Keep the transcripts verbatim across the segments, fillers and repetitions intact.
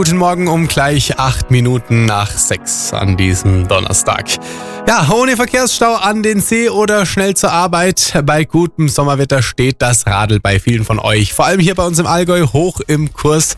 Guten Morgen um gleich acht Minuten nach sechs an diesem Donnerstag. Ja, ohne Verkehrsstau an den See oder schnell zur Arbeit. Bei gutem Sommerwetter steht das Radl bei vielen von euch, vor allem hier bei uns im Allgäu, hoch im Kurs.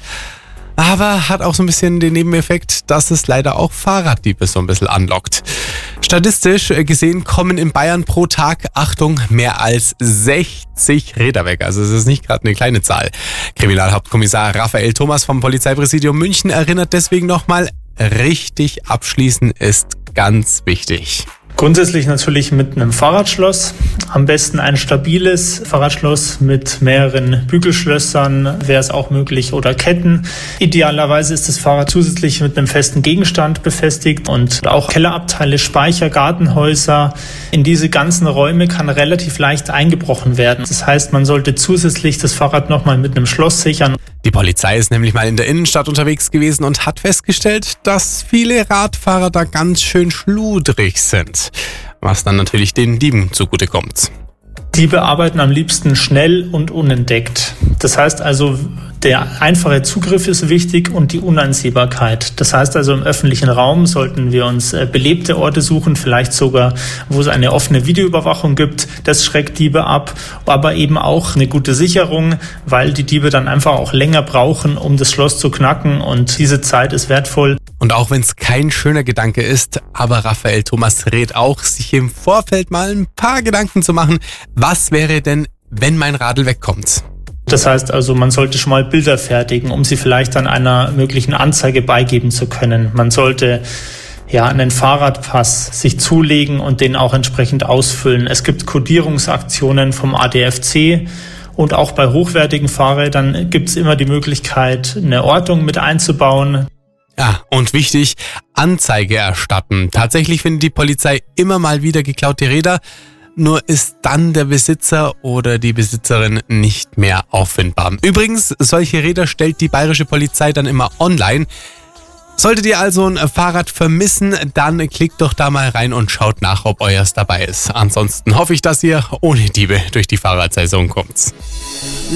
Aber hat auch so ein bisschen den Nebeneffekt, dass es leider auch Fahrraddiebe so ein bisschen anlockt. Statistisch gesehen kommen in Bayern pro Tag, Achtung, mehr als sechzig Räder weg. Also es ist nicht gerade eine kleine Zahl. Kriminalhauptkommissar Raphael Thomas vom Polizeipräsidium München erinnert deswegen nochmal, richtig abschließen ist ganz wichtig. Grundsätzlich natürlich mit einem Fahrradschloss, am besten ein stabiles Fahrradschloss mit mehreren Bügelschlössern, wäre es auch möglich, oder Ketten. Idealerweise ist das Fahrrad zusätzlich mit einem festen Gegenstand befestigt und auch Kellerabteile, Speicher, Gartenhäuser. In diese ganzen Räume kann relativ leicht eingebrochen werden. Das heißt, man sollte zusätzlich das Fahrrad nochmal mit einem Schloss sichern. Die Polizei ist nämlich mal in der Innenstadt unterwegs gewesen und hat festgestellt, dass viele Radfahrer da ganz schön schludrig sind, was dann natürlich den Dieben zugutekommt. Diebe arbeiten am liebsten schnell und unentdeckt. Das heißt also, der einfache Zugriff ist wichtig und die Uneinsehbarkeit. Das heißt also, im öffentlichen Raum sollten wir uns belebte Orte suchen, vielleicht sogar, wo es eine offene Videoüberwachung gibt. Das schreckt Diebe ab, aber eben auch eine gute Sicherung, weil die Diebe dann einfach auch länger brauchen, um das Schloss zu knacken, und diese Zeit ist wertvoll. Und auch wenn es kein schöner Gedanke ist, aber Raphael Thomas rät auch, sich im Vorfeld mal ein paar Gedanken zu machen, was wäre denn, wenn mein Radl wegkommt? Das heißt also, man sollte schon mal Bilder fertigen, um sie vielleicht an einer möglichen Anzeige beigeben zu können. Man sollte ja einen Fahrradpass sich zulegen und den auch entsprechend ausfüllen. Es gibt Kodierungsaktionen vom A D F C. Und auch bei hochwertigen Fahrrädern gibt es immer die Möglichkeit, eine Ortung mit einzubauen. Ja, und wichtig, Anzeige erstatten. Tatsächlich findet die Polizei immer mal wieder geklaute Räder, nur ist dann der Besitzer oder die Besitzerin nicht mehr auffindbar. Übrigens, solche Räder stellt die bayerische Polizei dann immer online. Solltet ihr also ein Fahrrad vermissen, dann klickt doch da mal rein und schaut nach, ob euers dabei ist. Ansonsten hoffe ich, dass ihr ohne Diebe durch die Fahrradsaison kommt.